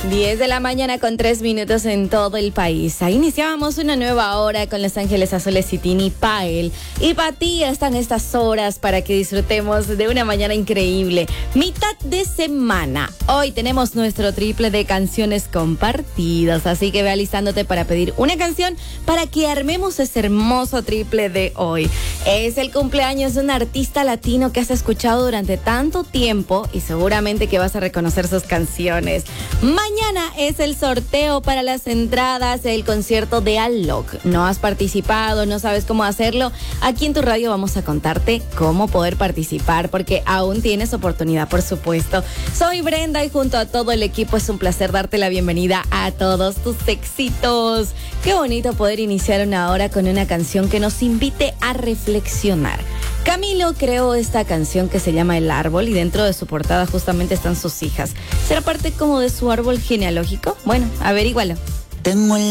10 de la mañana con 3 minutos en todo el país. Ahí iniciábamos una nueva hora con Los Ángeles Azules y Tini Pael. Y para ti están estas horas para que disfrutemos de una mañana increíble. Mitad de semana. Hoy tenemos nuestro triple de canciones compartidas. Así que ve alistándote para pedir una canción para que armemos ese hermoso triple de hoy. Es el cumpleaños de un artista latino que has escuchado durante tanto tiempo y seguramente que vas a reconocer sus canciones. Mañana es el sorteo para las entradas del concierto de Alok. ¿No has participado? ¿No sabes cómo hacerlo? Aquí en tu radio vamos a contarte cómo poder participar, porque aún tienes oportunidad, por supuesto. Soy Brenda y junto a todo el equipo es un placer darte la bienvenida a todos tus éxitos. Qué bonito poder iniciar una hora con una canción que nos invite a reflexionar. Camilo creó esta canción que se llama El Árbol y dentro de su portada justamente están sus hijas. ¿Será parte como de su árbol genealógico? Bueno, averígualo. Tengo el